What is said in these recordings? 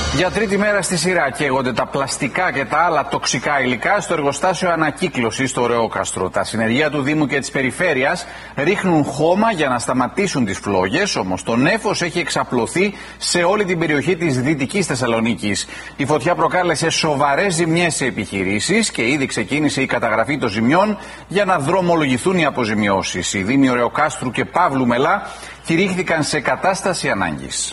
Για τρίτη μέρα στη σειρά καίγονται τα πλαστικά και τα άλλα τοξικά υλικά στο εργοστάσιο ανακύκλωσης στο Ρεόκαστρο. Τα συνεργεία του Δήμου και της Περιφέρειας ρίχνουν χώμα για να σταματήσουν τις φλόγες, όμως το νέφος έχει εξαπλωθεί σε όλη την περιοχή της Δυτικής Θεσσαλονίκης. Η φωτιά προκάλεσε σοβαρές ζημιές σε επιχειρήσεις και ήδη ξεκίνησε η καταγραφή των ζημιών για να δρομολογηθούν οι αποζημιώσεις. Οι Δήμοι Ρεοκάστρου και Παύλου Μελά κηρύχθηκαν σε κατάσταση ανάγκης.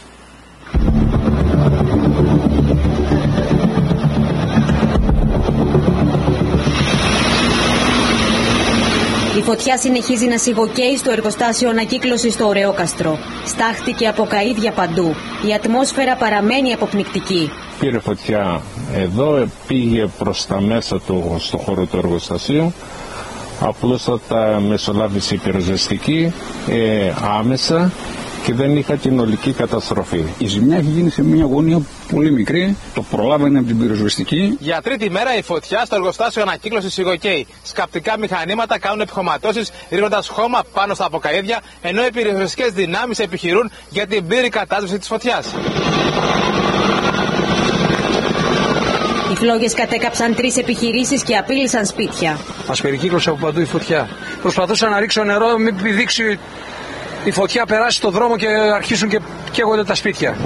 Η φωτιά συνεχίζει να σιγοκαίει στο εργοστάσιο ανακύκλωσης στο Ρεόκαστρο. Στάχτηκε από καΐδια παντού. Η ατμόσφαιρα παραμένει αποπνικτική. Πήρε φωτιά εδώ, πήγε προς τα μέσα στο χώρο του εργοστασίου. Απλούστατα μεσολάβησε η πυροσβεστική άμεσα και δεν είχα την ολική καταστροφή. Η ζημιά έχει γίνει σε μια γωνία πολύ μικρή, το προλάβανε από την πυροσβεστική. Για τρίτη μέρα η φωτιά στο εργοστάσιο ανακύκλωσης σιγοκαίει. Σκαπτικά μηχανήματα κάνουν επιχωματώσεις ρίχνοντας χώμα πάνω στα αποκαΐδια, ενώ οι πυροσβεστικές δυνάμεις επιχειρούν για την πλήρη κατάσβεση της φωτιάς. Οι φλόγες κατέκαψαν 3 επιχειρήσεις και απείλησαν σπίτια. Μας περικύκλωσε από παντού η φωτιά. Προσπαθούσα να ρίξω νερό, μην πηδήξει η φωτιά, περάσει στο δρόμο και αρχίσουν και καίγονται τα σπίτια.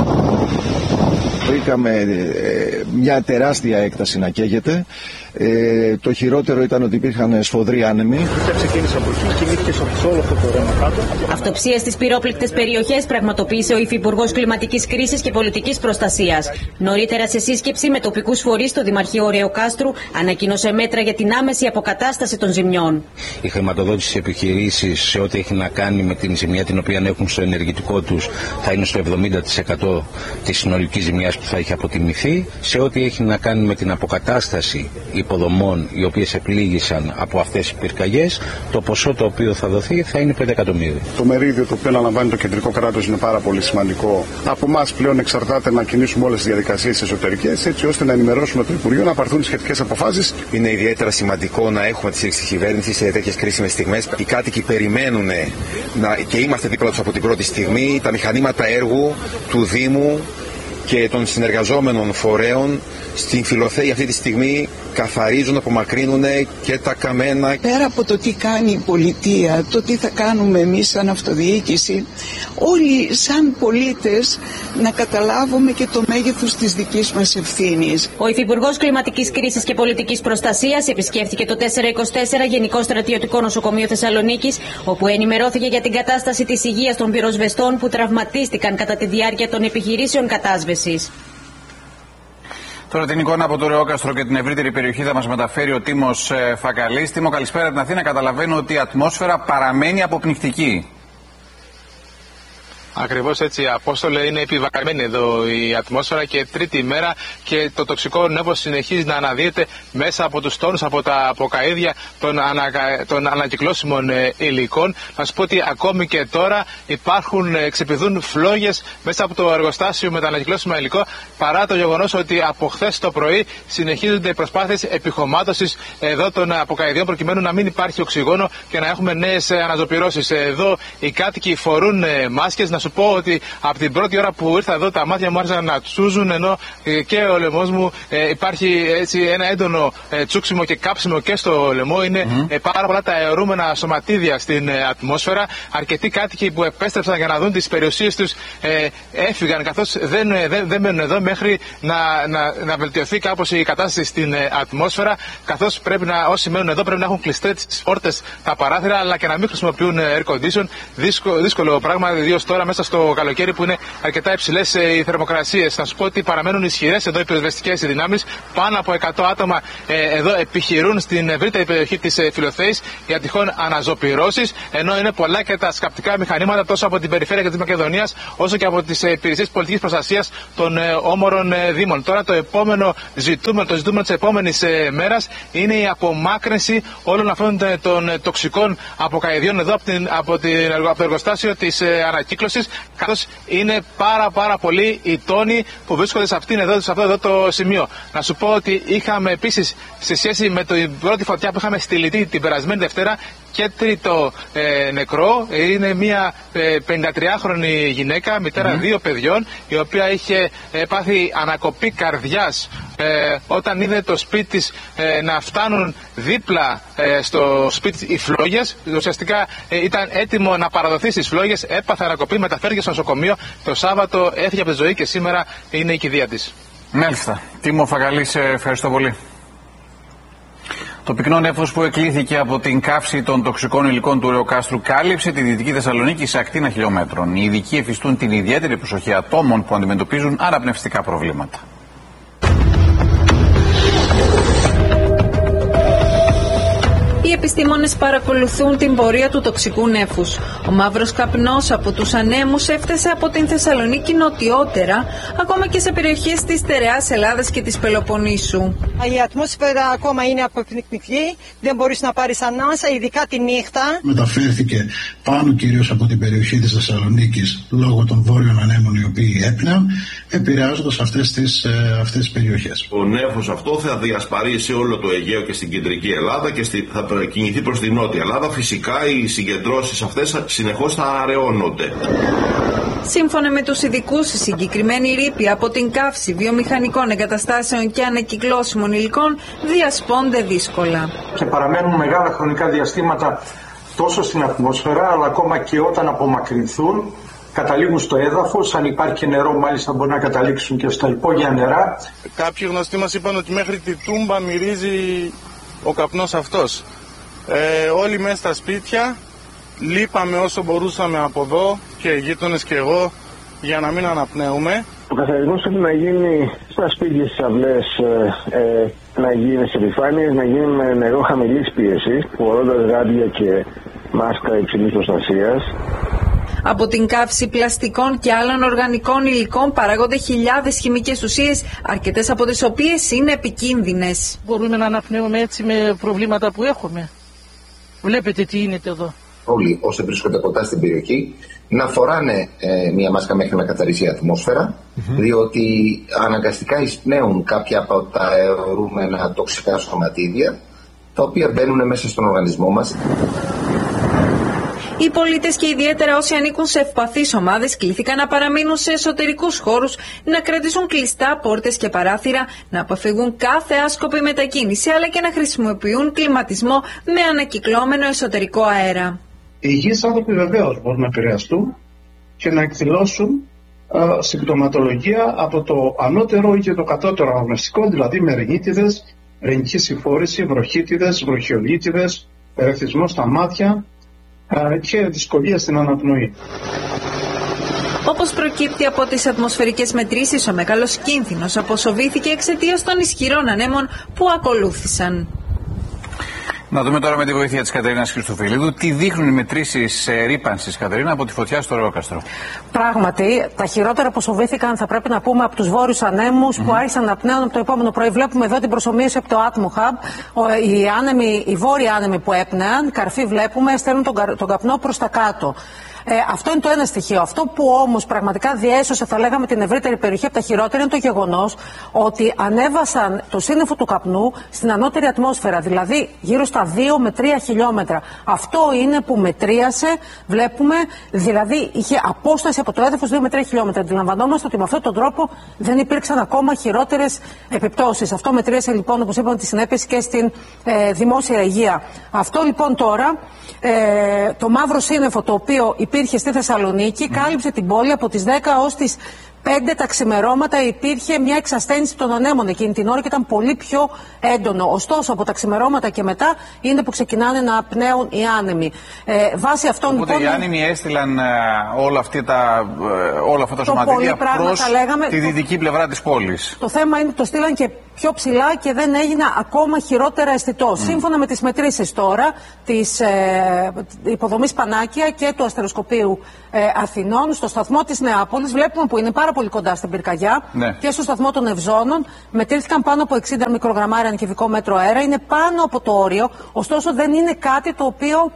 Βρήκαμε μια τεράστια έκταση να καίγεται. Το χειρότερο ήταν ότι υπήρχαν σφοδροί άνεμοι. Ξεκίνησε από εκεί, κινήθηκε σε όλο αυτό το ρέμα κάτω. Αυτοψία στις πυρόπληκτες περιοχές πραγματοποίησε ο Υφυπουργός Κλιματικής Κρίσης και Πολιτικής Προστασίας. Νωρίτερα, σε σύσκεψη με τοπικούς φορείς στο Δημαρχείο Ρεοκάστρου, ανακοίνωσε μέτρα για την άμεση αποκατάσταση των ζημιών. Η χρηματοδότηση επιχειρήσεις σε ό,τι έχει να κάνει με την ζημιά την οποία έχουν στο ενεργητικό τους θα είναι στο 70% της συνολικής ζημιάς που θα έχει αποτιμηθεί. Σε ό,τι έχει να κάνει με την αποκατάσταση υποδομών οι οποίες επλήγησαν από αυτές τις πυρκαγιές, το ποσό το οποίο θα δοθεί θα είναι 5 εκατομμύρια. Το μερίδιο το οποίο αναλαμβάνει το κεντρικό κράτος είναι πάρα πολύ σημαντικό. Από εμάς πλέον εξαρτάται να κινήσουμε όλες τις διαδικασίες εσωτερικές, έτσι ώστε να ενημερώσουμε το Υπουργείο να πάρθουν σχετικές αποφάσεις. Είναι ιδιαίτερα σημαντικό να έχουμε τη στήριξη της κυβέρνησης σε τέτοιες κρίσιμες στιγμές. Οι κάτοικοι περιμένουν και είμαστε δίπλα τους από την πρώτη στιγμή. Τα μηχανήματα έργου του Δήμου και των συνεργαζόμενων φορέων στην Φιλοθέη αυτή τη στιγμή καθαρίζουν, απομακρύνουν και τα καμένα. Πέρα από το τι κάνει η πολιτεία, το τι θα κάνουμε εμείς σαν αυτοδιοίκηση, όλοι σαν πολίτες να καταλάβουμε και το μέγεθος της δικής μας ευθύνης. Ο Υφυπουργός Κλιματικής Κρίσης και Πολιτικής Προστασίας επισκέφθηκε το 424 Γενικό Στρατιωτικό Νοσοκομείο Θεσσαλονίκης, όπου ενημερώθηκε για την κατάσταση της υγείας των πυροσβεστών που τραυματίστηκαν κατά τη διάρκεια των επιχειρήσεων κατάσβεσης. Τώρα την εικόνα από το Ρεόκαστρο και την ευρύτερη περιοχή θα μας μεταφέρει ο Τίμος Φακαλής. Τίμο, καλησπέρα από την Αθήνα. Καταλαβαίνω ότι η ατμόσφαιρα παραμένει αποπνικτική. Ακριβώς έτσι, Απόστολε, είναι επιβαρημένη εδώ η ατμόσφαιρα και τρίτη μέρα και το τοξικό νέφος συνεχίζει να αναδύεται μέσα από τους τόνους, από τα αποκαΐδια των ανακυκλώσιμων υλικών. Να σου πω ότι ακόμη και τώρα ξεπηδούν φλόγες μέσα από το εργοστάσιο με τα ανακυκλώσιμα υλικό, παρά το γεγονός ότι από χθες το πρωί συνεχίζονται οι προσπάθειες επιχωμάτωσης εδώ των αποκαΐδιων προκειμένου να μην υπάρχει οξυγόνο και να έχουμε νέες αναζωπυρώσεις. Εδώ οι κάτοικοι φορούν μάσκες. Να σου πω ότι από την πρώτη ώρα που ήρθα εδώ τα μάτια μου άρχισαν να τσούζουν, ενώ και ο λαιμός μου υπάρχει έτσι ένα έντονο τσούξιμο και κάψιμο και στο λαιμό. Είναι πάρα πολλά τα αιωρούμενα σωματίδια στην ατμόσφαιρα. Αρκετοί κάτοικοι που επέστρεψαν για να δουν τις περιουσίες τους έφυγαν, καθώς δεν μένουν εδώ μέχρι να βελτιωθεί κάπως η κατάσταση στην ατμόσφαιρα. Καθώς όσοι μένουν εδώ πρέπει να έχουν κλειστές τις πόρτες, τα παράθυρα, αλλά και να μην χρησιμοποιούν air condition. Δύσκολο πράγμα, ιδίως τώρα μέσα στο καλοκαίρι που είναι αρκετά υψηλές οι θερμοκρασίες. Να σου πω ότι παραμένουν ισχυρές εδώ οι πυροσβεστικές δυνάμεις. Πάνω από 100 άτομα εδώ επιχειρούν στην ευρύτερη περιοχή της Φιλοθέης για τυχόν αναζωπυρώσεις, ενώ είναι πολλά και τα σκαπτικά μηχανήματα τόσο από την περιφέρεια και της Μακεδονίας όσο και από τις υπηρεσίες πολιτικής προστασίας των όμορων δήμων. Τώρα το ζητούμενο της επόμενης μέρας είναι η απομάκρυνση όλων αυτών των τοξικών αποκαηδιών εδώ από το εργοστάσιο της ανακύκλωσης, καθώς είναι πάρα πολλοί οι τόνοι που βρίσκονται σε αυτό εδώ το σημείο. Να σου πω ότι είχαμε επίσης, σε σχέση με την πρώτη φωτιά που είχαμε στη Λιτή την περασμένη Δευτέρα, και τρίτο νεκρό. Είναι μια 53χρονη γυναίκα, μητέρα 2 παιδιών, η οποία είχε πάθει ανακοπή καρδιάς όταν είδε το σπίτι της να φτάνουν δίπλα στο σπίτι οι φλόγες. Ουσιαστικά ήταν έτοιμο να παραδοθεί στις φλόγες, έπαθε ανακοπή, μεταφέρθηκε στο νοσοκομείο. Το Σάββατο έφυγε από τη ζωή και σήμερα είναι η κηδεία της. Μάλιστα. Τίμο Φακαλή, σε ευχαριστώ πολύ. Το πυκνό νέφος που εκλήθηκε από την καύση των τοξικών υλικών του Ρεοκάστρου κάλυψε τη Δυτική Θεσσαλονίκη σε ακτίνα χιλιόμετρων. Οι ειδικοί εφιστούν την ιδιαίτερη προσοχή ατόμων που αντιμετωπίζουν αναπνευστικά προβλήματα. Οι επιστήμονες παρακολουθούν την πορεία του τοξικού νέφους. Ο μαύρος καπνός από τους ανέμους έφτασε από την Θεσσαλονίκη νοτιότερα, ακόμα και σε περιοχές της στερεάς Ελλάδας και της Πελοποννήσου. Η ατμόσφαιρα ακόμα είναι αποπνικτική, δεν μπορείς να πάρεις ανάσα, ειδικά τη νύχτα. Μεταφέρθηκε πάνω κυρίως από την περιοχή της Θεσσαλονίκης λόγω των βόρειων ανέμων οι οποίοι έπνεαν, επηρεάζοντας αυτές τις περιοχές. Ο νέφος αυτό θα διασπαρεί σε όλο το Αιγαίο και στην κεντρική Ελλάδα και θα κινηθεί προς την νότια Ελλάδα. Φυσικά οι συγκεντρώσεις αυτές συνεχώς θα αραιώνονται. Σύμφωνα με τους ειδικούς, η συγκεκριμένη ρήπη από την καύση βιομηχανικών εγκαταστάσεων και ανακυκλώσιμων υλικών διασπώνται δύσκολα. Και παραμένουν μεγάλα χρονικά διαστήματα τόσο στην ατμόσφαιρα, αλλά ακόμα και όταν απομακρυνθούν, καταλήγουν στο έδαφος. Αν υπάρχει και νερό, μάλιστα μπορεί να καταλήξουν και στα υπόγεια νερά. Κάποιοι γνωστοί μας είπαν ότι μέχρι τη Τούμπα μυρίζει ο καπνός αυτός. Όλοι μέσα στα σπίτια λείπαμε όσο μπορούσαμε από εδώ, και οι γείτονες και εγώ, για να μην αναπνέουμε. Ο καθαρισμός πρέπει να γίνει στα σπίτια, στις αυλές, να γίνει σε επιφάνειες, να γίνει με νερό χαμηλής πίεσης, φορώντας γάντια και μάσκα υψηλής προστασίας. Από την καύση πλαστικών και άλλων οργανικών υλικών παράγονται χιλιάδες χημικές ουσίες, αρκετές από τις οποίες είναι επικίνδυνες. Μπορούμε να αναπνέουμε έτσι με προβλήματα που έχουμε. Βλέπετε τι είναι εδώ. Όλοι όσοι βρίσκονται κοντά στην περιοχή να φοράνε μια μάσκα μέχρι να καθαρίσει η ατμόσφαιρα, διότι αναγκαστικά εισπνέουν κάποια από τα αιωρούμενα τοξικά σωματίδια, τα οποία μπαίνουν μέσα στον οργανισμό μας. Οι πολίτες και ιδιαίτερα όσοι ανήκουν σε ευπαθείς ομάδες κλήθηκαν να παραμείνουν σε εσωτερικούς χώρους, να κρατήσουν κλειστά πόρτες και παράθυρα, να αποφύγουν κάθε άσκοπη μετακίνηση, αλλά και να χρησιμοποιούν κλιματισμό με ανακυκλώμενο εσωτερικό αέρα. Οι υγιείς άνθρωποι βεβαίως μπορούν να επηρεαστούν και να εκδηλώσουν συμπτωματολογία από το ανώτερο ή και το κατώτερο αναπνευστικό, δηλαδή με ρινίτιδες, ρινική συμφόρηση, βροχίτιδες, βροχιολίτιδες, ερεθισμό στα μάτια και δυσκολία στην αναπνοή. Όπως προκύπτει από τις ατμοσφαιρικές μετρήσεις, ο μεγάλος κίνδυνος αποσοβήθηκε εξαιτίας των ισχυρών ανέμων που ακολούθησαν. Να δούμε τώρα με τη βοήθεια της Κατερίνας Χριστοφιλίδου τι δείχνουν οι μετρήσεις ρύπανσης, Κατερίνα, από τη φωτιά στο Ρεόκαστρο. Πράγματι, τα χειρότερα αποσοβήθηκαν, θα πρέπει να πούμε, από τους βόρειους ανέμους που άρχισαν να πνέουν από το επόμενο πρωί. Βλέπουμε εδώ την προσομοίωση από το Atmo Hub. Οι βόρειοι άνεμοι που έπνεαν, καρφί βλέπουμε, στέλνουν τον καπνό προς τα κάτω. Αυτό είναι το ένα στοιχείο. Αυτό που όμως πραγματικά διέσωσε, θα λέγαμε, την ευρύτερη περιοχή από τα χειρότερα είναι το γεγονός ότι ανέβασαν το σύννεφο του καπνού στην ανώτερη ατμόσφαιρα, δηλαδή γύρω στα 2 με 3 χιλιόμετρα. Αυτό είναι που μετρίασε, βλέπουμε, δηλαδή είχε απόσταση από το έδαφος 2 με 3 χιλιόμετρα. Αντιλαμβανόμαστε ότι με αυτόν τον τρόπο δεν υπήρξαν ακόμα χειρότερες επιπτώσεις. Αυτό μετρίασε λοιπόν, όπως είπαμε, τις συνέπειες και στην δημόσια υγεία. Αυτό λοιπόν τώρα, το μαύρο σύννεφο το οποίο υπήρχε στη Θεσσαλονίκη, κάλυψε την πόλη από τις 10 ως τις 5 τα ξημερώματα. Υπήρχε μια εξασθένιση των ανέμων εκείνη την ώρα και ήταν πολύ πιο έντονο. Ωστόσο, από τα ξημερώματα και μετά είναι που ξεκινάνε να πνέουν οι άνεμοι. Βάσει αυτών, οπότε λοιπόν, οι άνεμοι έστειλαν όλα αυτά τα σωματίδια προς τη δυτική πλευρά της πόλης. Το θέμα είναι ότι το στείλαν και πιο ψηλά και δεν έγινε ακόμα χειρότερα αισθητό. Σύμφωνα με τις μετρήσεις τώρα της υποδομής Πανάκια και του αστεροσκοπείου Αθηνών, στο σταθμό της Νεάπολης, βλέπουμε που είναι πάρα πολύ κοντά στην πυρκαγιά, και στο σταθμό των Ευζώνων μετρήθηκαν πάνω από 60 μικρογραμμάρια ανακυβικό μέτρο αέρα. Είναι πάνω από το όριο, ωστόσο δεν είναι κάτι το οποίο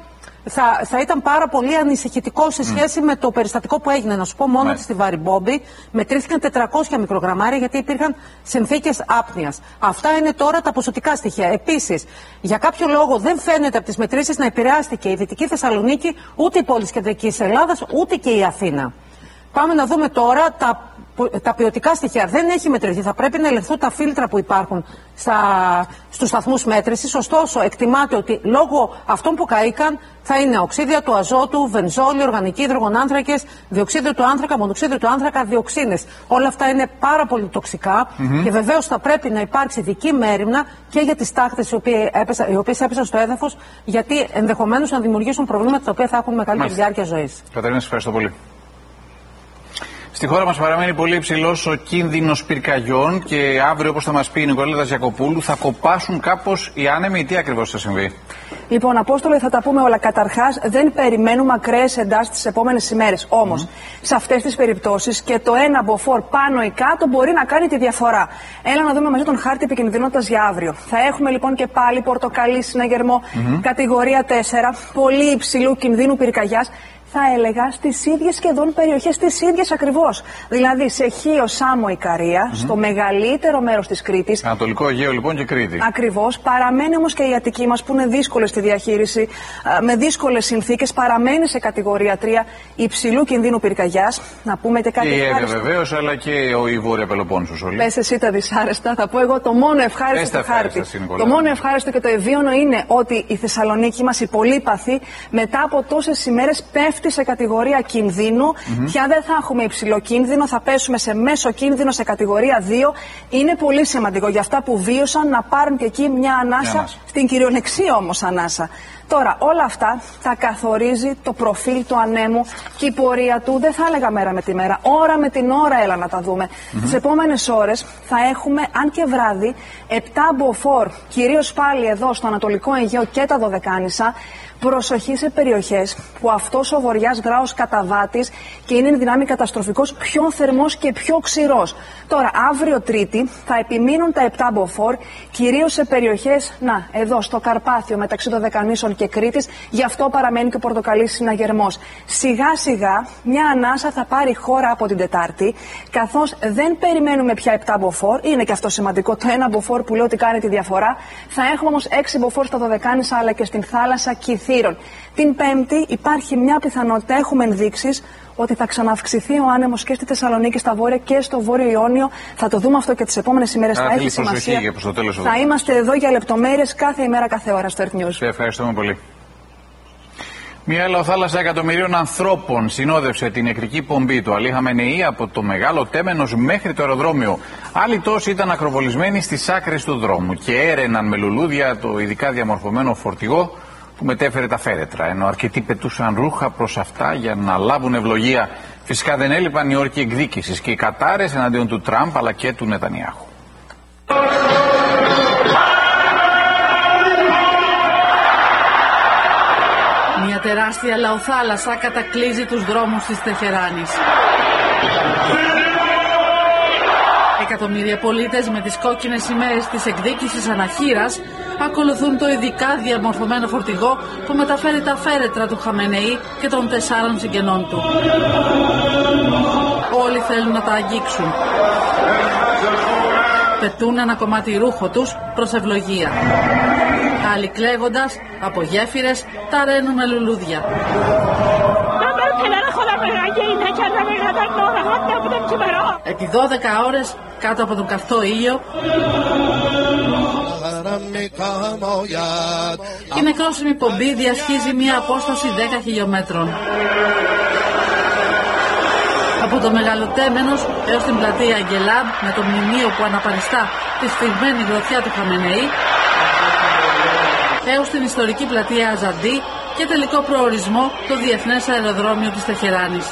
θα ήταν πάρα πολύ ανησυχητικό σε σχέση με το περιστατικό που έγινε. Να σου πω μόνο ότι στη Βαριμπόμπη μετρήθηκαν 400 μικρογραμμάρια γιατί υπήρχαν συνθήκες άπνοιας. Αυτά είναι τώρα τα ποσοτικά στοιχεία. Επίσης, για κάποιο λόγο δεν φαίνεται από τις μετρήσεις να επηρεάστηκε η Δυτική Θεσσαλονίκη, ούτε η πόλη της Κεντρικής Ελλάδας, ούτε και η Αθήνα. Πάμε να δούμε τώρα τα ποιοτικά στοιχεία. Δεν έχει μετρηθεί. Θα πρέπει να ελεγχθούν τα φίλτρα που υπάρχουν στους σταθμούς μέτρησης. Ωστόσο, εκτιμάται ότι λόγω αυτών που καήκαν θα είναι οξύδια του αζότου, βενζόλοι, οργανικοί υδρογονάνθρακες, διοξείδιο του άνθρακα, μονοξείδιο του άνθρακα, διοξίνες. Όλα αυτά είναι πάρα πολύ τοξικά και βεβαίως θα πρέπει να υπάρξει δική μέριμνα και για τις τάχτες οι οποίες έπεσαν στο έδαφος, γιατί ενδεχομένως να δημιουργήσουν προβλήματα τα οποία θα έχουν μεγαλύτερη διάρκεια ζωής. Κατερίνα, σας ευχαριστώ πολύ. Στη χώρα μας παραμένει πολύ υψηλός ο κίνδυνος πυρκαγιών και αύριο, όπως θα μας πει η Νικολέτα Γιακοπούλου, θα κοπάσουν κάπως οι άνεμοι. Τι ακριβώς θα συμβεί? Λοιπόν, Απόστολε, θα τα πούμε όλα. Καταρχάς, δεν περιμένουμε ακραίες εντάσεις τις επόμενες ημέρες. Όμως, σε αυτές τις περιπτώσεις και το ένα μποφόρ πάνω ή κάτω μπορεί να κάνει τη διαφορά. Έλα να δούμε μαζί τον χάρτη επικινδυνότητας για αύριο. Θα έχουμε λοιπόν και πάλι πορτοκαλί συναγερμό, κατηγορία 4, πολύ υψηλού κινδύνου πυρκαγιάς. Θα έλεγα στις ίδιες σχεδόν περιοχές, στις ίδιες ακριβώς. Δηλαδή σε Χίο, Σάμο, Ικαρία, στο μεγαλύτερο μέρος της Κρήτης. Ανατολικό Αιγαίο λοιπόν και Κρήτη. Ακριβώς. Παραμένει όμως και η Αττική μας που είναι δύσκολη στη διαχείριση, με δύσκολες συνθήκες. Παραμένει σε κατηγορία 3 υψηλού κινδύνου πυρκαγιάς. Να πούμε και κάτι. Και η Εύβοια βεβαίως, αλλά και η Βόρεια Πελοπόννησος όλοι. Πες εσύ τα δυσάρεστα. Θα πω εγώ το μόνο ευχάριστο του χάρτη. Το μόνο ευχάριστο και το ευίωνο είναι ότι η Θεσσαλονίκη μας, η πολύπαθη, μετά από τόσες ημέρες πέφτει σε κατηγορία κινδύνου. Πια δεν θα έχουμε υψηλό κίνδυνο, θα πέσουμε σε μέσο κίνδυνο, σε κατηγορία 2. Είναι πολύ σημαντικό για αυτά που βίωσαν να πάρουν και εκεί μια ανάσα, στην κυριολεξία όμως ανάσα. Τώρα, όλα αυτά τα καθορίζει το προφίλ του ανέμου και η πορεία του, δεν θα έλεγα μέρα με τη μέρα, ώρα με την ώρα, έλα να τα δούμε. Τις επόμενες ώρες θα έχουμε, αν και βράδυ, 7 μποφόρ, κυρίως πάλι εδώ στο Ανατολικό Αιγαίο και τα Δωδεκάνησα. Προσοχή σε περιοχές που αυτός ο βορειάς γράος καταβάτης και είναι εν δυνάμει καταστροφικός, πιο θερμός και πιο ξηρός. Τώρα, αύριο Τρίτη θα επιμείνουν τα 7 μποφόρ, κυρίως σε περιοχές, εδώ στο Καρπάθιο μεταξύ Δωδεκανήσων και Κρήτης, γι' αυτό παραμένει και ο πορτοκαλής συναγερμός. Σιγά σιγά μια ανάσα θα πάρει χώρα από την Τετάρτη, καθώς δεν περιμένουμε πια 7 μποφόρ, είναι και αυτό σημαντικό, το ένα μποφόρ που λέω ότι κάνει τη διαφορά. Θα έχουμε όμως 6 μποφόρ στα Δωδεκάνησα αλλά και στην θάλασσα Κυθύρων. Την Πέμπτη υπάρχει μια πιθανότητα, έχουμε ενδείξεις, ότι θα ξαναυξηθεί ο άνεμος και στη Θεσσαλονίκη, στα βόρεια και στο Βόρειο Ιόνιο. Θα το δούμε αυτό και τις επόμενες ημέρες. Θα έχει σημασία. Θα είμαστε εδώ για λεπτομέρειες κάθε ημέρα, κάθε ώρα στο Earth News. Ευχαριστούμε πολύ. Μια ελαιοθάλασσα εκατομμυρίων ανθρώπων συνόδευσε την νεκρική πομπή του Αλή Χαμενεή από το Μεγάλο Τέμενος μέχρι το αεροδρόμιο. Άλλοι τόσοι ήταν ακροβολισμένοι στις άκρες του δρόμου και έρεναν με λουλούδια το ειδικά διαμορφωμένο φορτηγό που μετέφερε τα φέρετρα, ενώ αρκετοί πετούσαν ρούχα προς αυτά για να λάβουν ευλογία. Φυσικά δεν έλειπαν οι όρκοι εκδίκησης και οι κατάρες εναντίον του Τραμπ αλλά και του Νετανιάχου. Μια τεράστια λαοθάλασσα κατακλείζει τους δρόμους της Τεχεράνης. Εκατομμύρια πολίτες με τις κόκκινες σημαίες της εκδίκησης αναχήρας ακολουθούν το ειδικά διαμορφωμένο φορτηγό που μεταφέρει τα φέρετρα του Χαμενεή και των 4 συγγενών του. Όλοι θέλουν να τα αγγίξουν. Πετούν ένα κομμάτι ρούχο τους προς ευλογία. Άλλοι κλαίγοντας από γέφυρες τα ραίνουν με λουλούδια. Επί 12 ώρες κάτω από τον καυτό ήλιο η νεκρόσιμη πομπή διασχίζει μια απόσταση 10 χιλιόμετρων. Από το Μεγαλοτέμενος έως την πλατεία Αγγελάμπ με το μνημείο που αναπαριστά τη σφιγμένη γροθιά του Χαμενεή, έως την ιστορική πλατεία Αζαντί και τελικό προορισμό το Διεθνές Αεροδρόμιο της Τεχεράνης.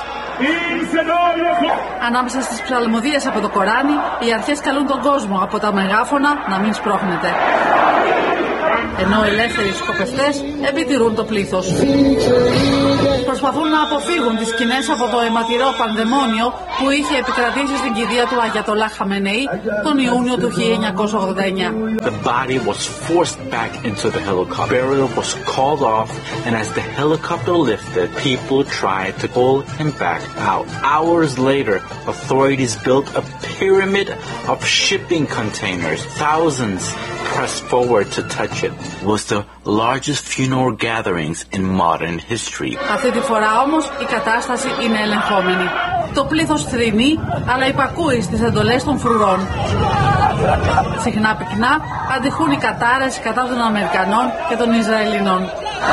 Ανάμεσα στις ψαλμοδίες από το Κοράνι, οι αρχές καλούν τον κόσμο από τα μεγάφωνα να μην σπρώχνεται. ενώ ελεύθεροι σκοπευτές επιτηρούν το πλήθος. Προσπαθούν να αποφύγουν τις σκηνές από το αιματηρό πανδαιμόνιο που είχε επικρατήσει στην κηδεία του Αγιατολά Χαμενεή τον Ιούνιο του 1989. The body was forced back into the helicopter. Burial was called off, and as the helicopter lifted, people tried to pull him back out. Hours later, authorities built a pyramid of shipping containers. Thousands pressed forward to touch it. It was the largest funeral gatherings in modern history. Αυτή τη φορά όμως η κατάσταση είναι ελεγχόμενη. Το πλήθος θρηνεί, αλλά υπακούει στις εντολές των φρουρών. Συχνά πυκνά αντιχούν οι κατάρες κατά των Αμερικανών και των Ισραηλινών.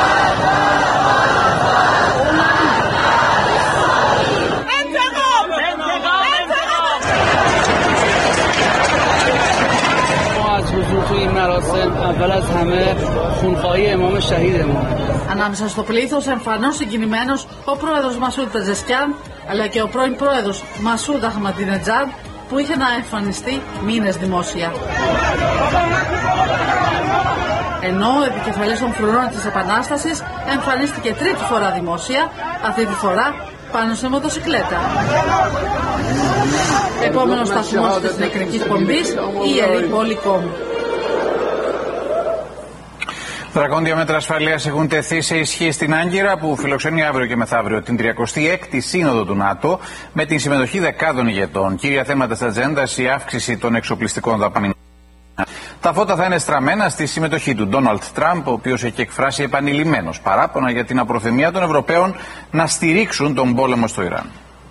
Ανάμεσα στο πλήθος εμφανώς συγκινημένος ο πρόεδρος Μασούντ Πεζεσκιάν αλλά και ο πρώην πρόεδρος Μασούντ Αχμαντινετζάντ που είχε να εμφανιστεί μήνες δημόσια. Ενώ ο επικεφαλής των φρουρών της Επανάστασης εμφανίστηκε τρίτη φορά δημόσια, αυτή τη φορά πάνω σε μοτοσικλέτα. Επόμενος σταθμός της νεκρικής πομπής, η Ιερή Πόλη Κόμ. Δρακόντια μέτρα ασφαλείας έχουν τεθεί σε ισχύ στην Άγκυρα που φιλοξενεί αύριο και μεθαύριο την 36η Σύνοδο του ΝΑΤΟ με την συμμετοχή δεκάδων ηγετών. Κύρια θέματα της ατζέντας η αύξηση των εξοπλιστικών δαπανών. Τα φώτα θα είναι στραμμένα στη συμμετοχή του Ντόναλντ Τραμπ, ο οποίος έχει εκφράσει επανειλημμένως παράπονα για την απροθυμία των Ευρωπαίων να στηρίξουν τον πόλεμο στο Ιράν.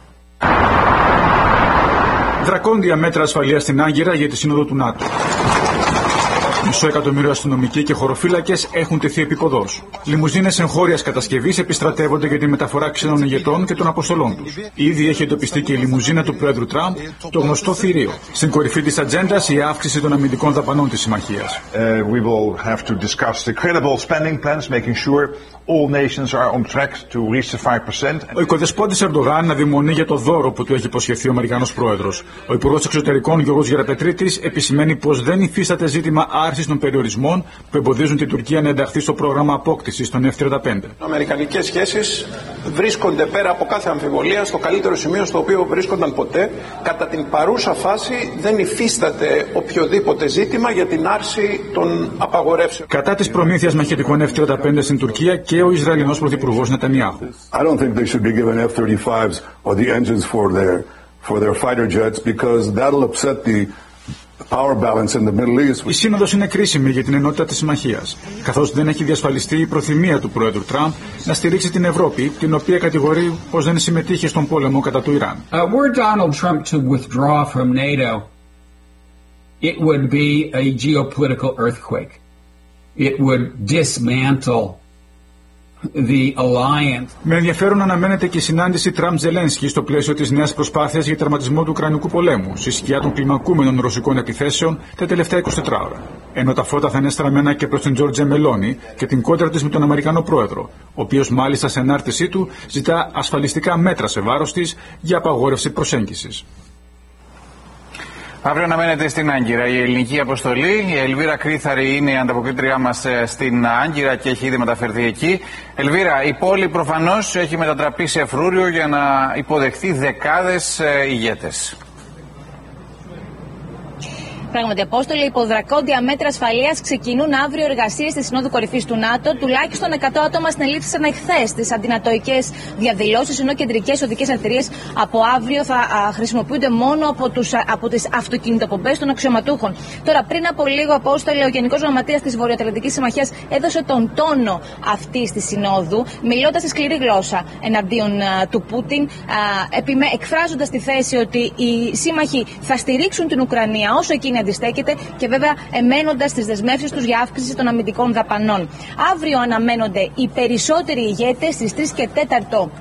Δρακόντια μέτρα ασφαλείας στην Άγκυρα για τη Σύνοδο του ΝΑΤΟ. 500.000 αστυνομικοί και χωροφύλακες έχουν τεθεί επίποδος. Λιμουζίνες εγχώριας κατασκευής επιστρατεύονται για τη μεταφορά ξένων ηγετών και των αποστολών τους. Ήδη έχει εντοπιστεί και η λιμουζίνα του Πρόεδρου Τραμπ, το γνωστό θηρίο. Στην κορυφή της ατζέντας η αύξηση των αμυντικών δαπανών της συμμαχίας. We will have to discuss the credible spending plans, making sure all nations are on track to reach the 5%. Ο οικοδεσπότης Ερντογάν αδειμονεί για το δώρο που του έχει υποσχεθεί ο Αμερικανός Πρόεδρος. Ο Υπουργός Εξωτερικών Γιώργος Γεραπετρίτης επισημαίνει πως δεν υφίσταται ζήτημα άρσης των περιορισμών που εμποδίζουν την Τουρκία να ενταχθεί στο πρόγραμμα απόκτησης των F-35. Οι αμερικανικές σχέσεις βρίσκονται πέρα από κάθε αμφιβολία στο καλύτερο σημείο στο οποίο βρίσκονταν ποτέ. Κατά την παρούσα φάση δεν υφίσταται οποιοδήποτε ζήτημα για την άρση των απαγορεύσεων. Κατά της προμήθειας μαχητικών F-35 στην Τουρκία και ο Ισραηλινός Πρωθυπουργός Νετανιάχου. I don't think they should be given F-35s or the engines for their fighter jets because that'll upset the power balance in the Middle East. Η σύνοδος είναι κρίσιμη για την ενότητα της συμμαχίας, καθώς δεν έχει διασφαλιστεί η προθυμία του Πρόεδρου Τραμπ να στηρίξει την Ευρώπη, την οποία κατηγορεί πως δεν συμμετείχε στον πόλεμο κατά του Ιράν. Were Donald Trump to withdraw from NATO, it would be a geopolitical earthquake. It would dismantle the alliance. Με ενδιαφέρον αναμένεται και η συνάντηση Τραμπ-Ζελένσκι στο πλαίσιο της νέας προσπάθειας για τερματισμό του Ουκρανικού πολέμου, στη σκιά των κλιμακούμενων ρωσικών επιθέσεων τα τελευταία 24 ώρα. Ενώ τα φώτα θα είναι στραμμένα και προς την Τζόρτζια Μελόνι και την κόντρα της με τον Αμερικανό Πρόεδρο, ο οποίος μάλιστα σε ανάρτησή του ζητά ασφαλιστικά μέτρα σε βάρος της για απαγόρευση προσέγγισης. Αύριο αναμένεται στην Άγκυρα η ελληνική αποστολή. Η Ελβίρα Κρήθαρη είναι η ανταποκρίτριά μας στην Άγκυρα και έχει ήδη μεταφερθεί εκεί. Ελβίρα, η πόλη προφανώς έχει μετατραπεί σε φρούριο για να υποδεχθεί δεκάδες ηγέτες. Πράγματι, Απόστολοι, υπό δρακόντια μέτρα ασφαλείας ξεκινούν αύριο εργασίες στη Συνόδου Κορυφής του ΝΑΤΟ. Τουλάχιστον 100 άτομα συνελήφθησαν εχθές στις αντινατοικές διαδηλώσεις, ενώ κεντρικές οδικές αρτηρίες από αύριο θα χρησιμοποιούνται μόνο από τις αυτοκινητοπομπές των αξιωματούχων. Τώρα, πριν από λίγο, Απόστολοι, ο Γενικός Γραμματέας της Βορειοατλαντικής Συμμαχίας έδωσε τον τόνο αυτής της συνόδου, μιλώντας στη σκληρή γλώσσα εναντίον του Πούτιν, εκφράζοντας τη θέση ότι οι σύμμαχοι θα στηρίξουν την Ουκρανία όσο εκείνη αντιστέκεται και βέβαια εμένοντας τις δεσμεύσεις τους για αύξηση των αμυντικών δαπανών. Αύριο αναμένονται οι περισσότεροι ηγέτες στις 3 και 4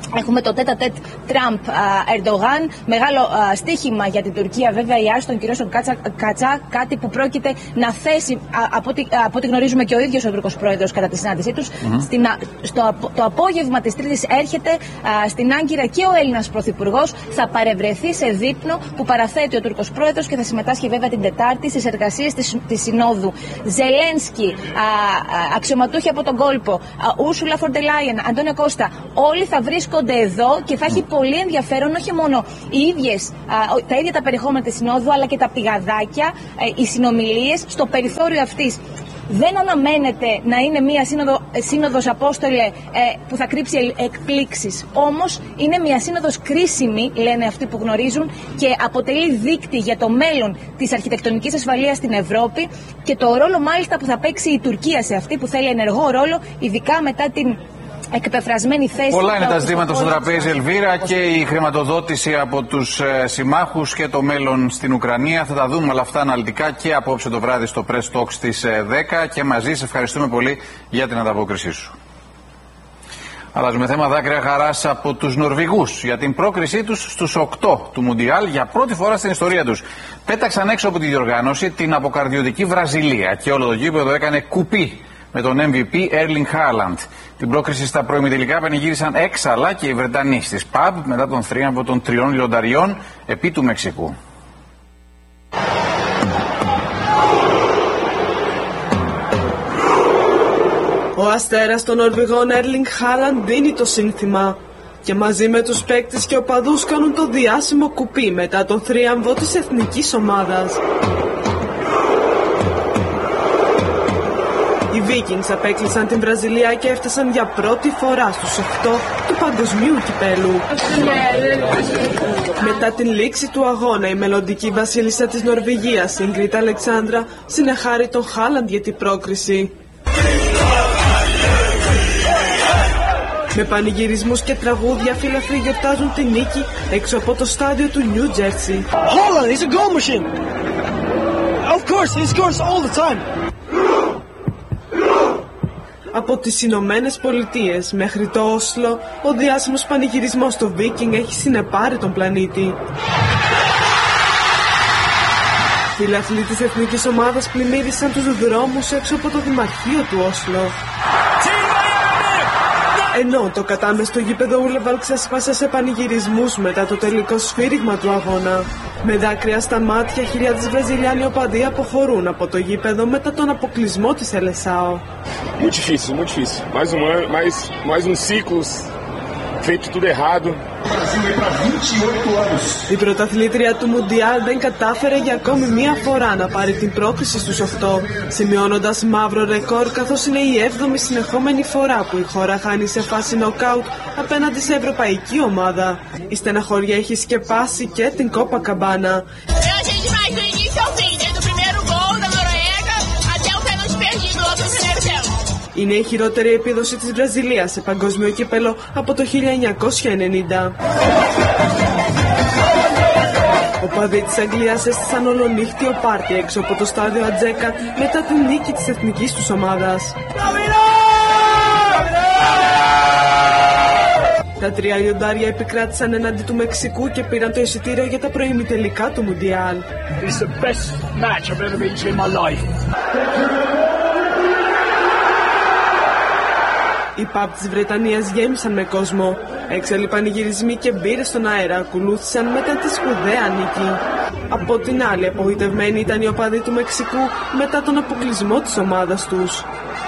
Έχουμε το τέτα-τέτ Τραμπ-Ερντογάν. Μεγάλο στοίχημα για την Τουρκία, βέβαια, η άρση των κυρώσεων Κατσά. Κάτι που πρόκειται να θέσει, από ό,τι γνωρίζουμε και ο ίδιος ο Τούρκος Πρόεδρος κατά τη συνάντησή τους. Το απόγευμα της Τρίτης έρχεται στην Άγκυρα και ο Έλληνας Πρωθυπουργός. Θα παρευρεθεί σε δείπνο που παραθέτει ο Τούρκος Πρόεδρος και θα συμμετάσχει βέβαια την Τετάρτη στις εργασίες της Συνόδου. Ζελένσκι, αξιωματούχοι από τον κόλπο, Ούρσουλα φον ντερ Λάιεν, Αντώνιο Κώστα, όλοι θα βρίσκονται εδώ και θα έχει πολύ ενδιαφέρον όχι μόνο τα ίδια τα περιεχόμενα της Συνόδου, αλλά και τα πηγαδάκια, οι συνομιλίες στο περιθώριο αυτής. Δεν αναμένεται να είναι μια σύνοδος, Απόστολε, που θα κρύψει εκπλήξεις. Όμως είναι μια σύνοδος κρίσιμη, λένε αυτοί που γνωρίζουν, και αποτελεί δείκτη για το μέλλον της αρχιτεκτονικής ασφαλείας στην Ευρώπη και το ρόλο μάλιστα που θα παίξει η Τουρκία σε αυτή, που θέλει ενεργό ρόλο, ειδικά μετά την εκπεφρασμένη θέση. Πολλά είναι τα ζητήματα στο τραπέζι, Ελβίρα, και η χρηματοδότηση από τους συμμάχους και το μέλλον στην Ουκρανία. Θα τα δούμε όλα αυτά αναλυτικά και απόψε το βράδυ στο Press Talks στις 10 και μαζί. Σε ευχαριστούμε πολύ για την ανταπόκρισή σου. Αλλάζουμε θέμα. Δάκρυα χαράς από τους Νορβηγούς για την πρόκρισή τους στους 8 του Μουντιάλ για πρώτη φορά στην ιστορία τους. Πέταξαν έξω από τη διοργάνωση την αποκαρδιωτική Βραζιλία και όλο το γήπεδο έκανε κουπί με τον MVP Erling Haaland. Την πρόκριση στα προημιτελικά πανηγύρισαν έξαλα και οι Βρετανοί στις pub μετά τον θρίαμβο των 3 λιονταριών επί του Μεξικού. Ο αστέρας των Νορβηγών Erling Haaland δίνει το σύνθημα και μαζί με τους παίκτες και οπαδούς κάνουν το διάσημο κουπί μετά τον θρίαμβο της εθνικής ομάδας. Οι Vikings απέκλεισαν την Βραζιλία και έφτασαν για πρώτη φορά στους 8 του παγκοσμίου κυπέλου. Μετά την λήξη του αγώνα, η μελλοντική βασίλισσα της Νορβηγίας, η Ινγκρίτ Αλεξάνδρα, συνεχάρει τον Χάλαντ για την πρόκριση. Με πανηγυρισμούς και τραγούδια, φίλαθλοι γιορτάζουν τη νίκη έξω από το στάδιο του New Jersey. Haaland is a goal machine. Of course, he scores all the time. Από τις Ηνωμένες Πολιτείες μέχρι το Όσλο, ο διάσημος πανηγυρισμός στο Viking έχει συνεπάρει τον πλανήτη. Φιλαθλοί της εθνικής ομάδας πλημμύρισαν τους δρόμους έξω από το Δημαρχείο του Όσλο. Ενώ το κατάμεστο γήπεδο Ούλεβαλ ξέσπασε σε πανηγυρισμούς μετά το τελικό σφύριγμα του αγώνα. Με δάκρυα στα μάτια, χιλιάδες Βραζιλιάνοι οπαδοί αποχωρούν από το γήπεδο μετά τον αποκλεισμό της Seleção. Muito difícil, muito difícil. Mais um ciclo feito tudo errado. Η πρωταθλήτρια του Μουντιάλ δεν κατάφερε για ακόμη μία φορά να πάρει την πρόκριση στους 8, σημειώνοντας μαύρο ρεκόρ, καθώς είναι η 7η συνεχόμενη φορά που η χώρα χάνει σε φάση νοκάουτ απέναντι σε ευρωπαϊκή ομάδα. Η στεναχώρια έχει σκεπάσει και την Κόπακαμπάνα. Είναι η χειρότερη επίδοση της Βραζιλίας σε παγκόσμιο κύπελο από το 1990. Οπαδοί της Αγγλίας έστησαν ολονύχτιο πάρτι έξω από το στάδιο Ατζέκα μετά την νίκη της εθνικής τους ομάδας. Τα 3 λιοντάρια επικράτησαν εναντί του Μεξικού και πήραν το εισιτήριο για τα προημιτελικά του Μουντιάλ. Οι pub της Βρετανίας γέμισαν με κόσμο. Έξαλλοι πανηγυρισμοί και μπύρες στον αέρα ακολούθησαν μετά τη σπουδαία νίκη. Από την άλλη, απογοητευμένοι ήταν οι οπαδοί του Μεξικού μετά τον αποκλεισμό της ομάδας τους.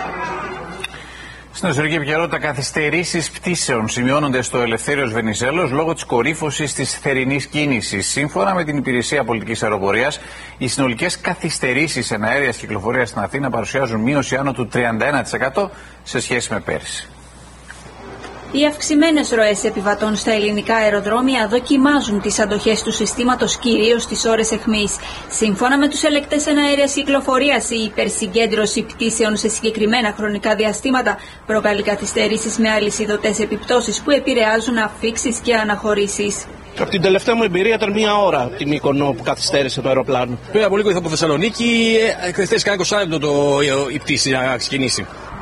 Στην ιστορική επικαιρότητα, καθυστερήσεις πτήσεων σημειώνονται στο Ελευθέριος Βενιζέλος λόγω της κορύφωσης της θερινής κίνησης. Σύμφωνα με την Υπηρεσία Πολιτικής Αεροπορίας, οι συνολικές καθυστερήσεις εναέριας κυκλοφορίας στην Αθήνα παρουσιάζουν μείωση άνω του 31% σε σχέση με πέρυσι. Οι αυξημένες ροές επιβατών στα ελληνικά αεροδρόμια δοκιμάζουν τις αντοχές του συστήματος, κυρίως στις ώρες αιχμής. Σύμφωνα με τους ελεκτές εναέριας κυκλοφορίας, η υπερσυγκέντρωση πτήσεων σε συγκεκριμένα χρονικά διαστήματα προκαλεί καθυστερήσεις με αλυσιδωτές επιπτώσεις που επηρεάζουν αφίξεις και αναχωρήσεις. Από την τελευταία μου εμπειρία ήταν 1 ώρα την Μύκονο που καθυστέρησε το αεροπλάνο. Πέρα από λίγο ήρθα από Θεσσαλονίκη, καθυστέρησε κανένα 20 λεπτό η πτήση να ξεκινήσει.